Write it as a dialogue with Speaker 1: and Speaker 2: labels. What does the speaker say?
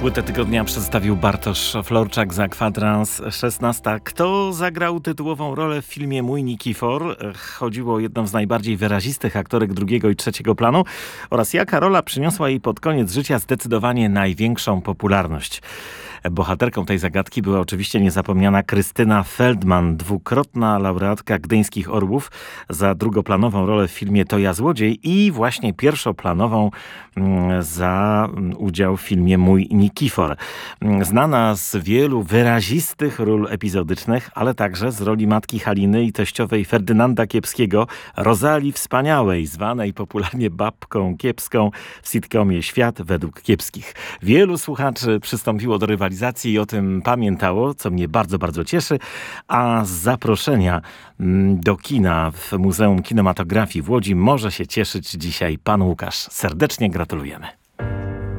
Speaker 1: Płytę tygodnia przedstawił Bartosz Florczak za kwadrans 16. Kto zagrał tytułową rolę w filmie Mój Nikifor? Chodziło o jedną z najbardziej wyrazistych aktorek drugiego i trzeciego planu oraz jaka rola przyniosła jej pod koniec życia zdecydowanie największą popularność. Bohaterką tej zagadki była oczywiście niezapomniana Krystyna Feldman, dwukrotna laureatka Gdyńskich Orłów za drugoplanową rolę w filmie To ja złodziej i właśnie pierwszoplanową za udział w filmie Mój Nikifor. Znana z wielu wyrazistych ról epizodycznych, ale także z roli matki Haliny i teściowej Ferdynanda Kiepskiego, Rozalii Wspaniałej, zwanej popularnie babką kiepską w sitcomie Świat według Kiepskich. Wielu słuchaczy przystąpiło do rywalizacji i o tym pamiętało, co mnie bardzo, bardzo cieszy. A z zaproszenia do kina w Muzeum Kinematografii w Łodzi może się cieszyć dzisiaj pan Łukasz. Serdecznie gratulujemy.